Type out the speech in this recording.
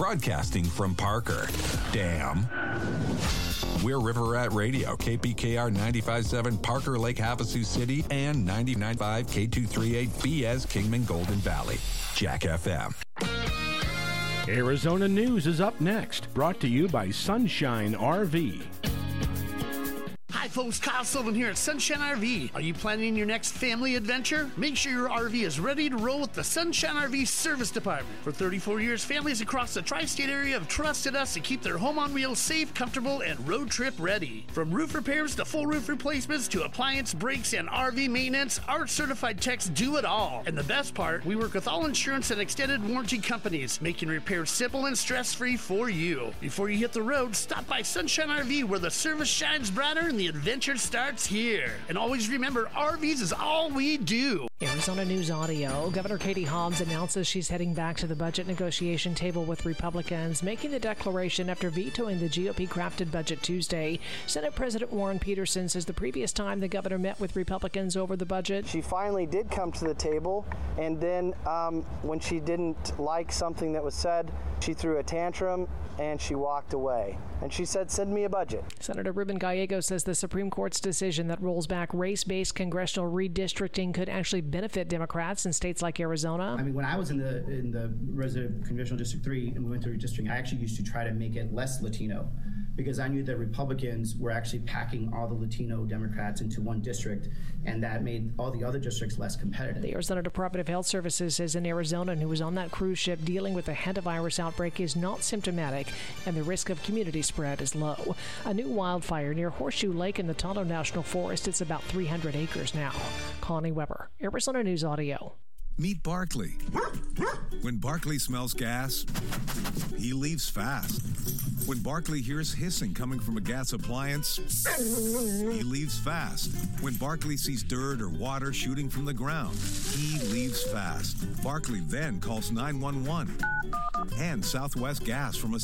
broadcasting from Parker. Damn. We're River Rat Radio, KPKR 95.7 Parker Lake Havasu City and 99.5 K238 BS Kingman Golden Valley. Jack FM. Arizona News is up next, brought to you by Sunshine RV. Hi folks, Kyle Sullivan here at Sunshine RV. Are you planning your next family adventure? Make sure your RV is ready to roll with the Sunshine RV Service Department. For 34 years, families across the tri-state area have trusted us to keep their home on wheels safe, comfortable, and road trip ready. From roof repairs to full roof replacements to appliance brakes and RV maintenance, our certified techs do it all. And the best part, we work with all insurance and extended warranty companies, making repairs simple and stress-free for you. Before you hit the road, stop by Sunshine RV where the service shines brighter and the adventure starts here. And always remember, RVs is all we do. Arizona News Audio. Governor Katie Hobbs announces she's heading back to the budget negotiation table with Republicans, making the declaration after vetoing the GOP-crafted budget Tuesday. Senate President Warren Peterson says the previous time the governor met with Republicans over the budget, she finally did come to the table, and then when she didn't like something that was said, she threw a tantrum and she walked away. And she said, send me a budget. Senator Ruben Gallego says the Supreme Court's decision that rolls back race-based congressional redistricting could actually benefit Democrats in states like Arizona. I mean, when I was in the resident congressional district 3 and we went through redistricting, I actually used to try to make it less Latino because I knew that Republicans were actually packing all the Latino Democrats into one district, and that made all the other districts less competitive. The Arizona Department of Health Services says an Arizonan who was on that cruise ship dealing with a hantavirus outbreak is not symptomatic, and the risk of community spread is low. A new wildfire near Horseshoe Lake in the Tonto National Forest. It's about 300 acres now. Connie Weber, Arizona News Audio. Meet Barkley. When Barkley smells gas, he leaves fast. When Barkley hears hissing coming from a gas appliance, he leaves fast. When Barkley sees dirt or water shooting from the ground, he leaves fast. Barkley then calls 911 and Southwest Gas from a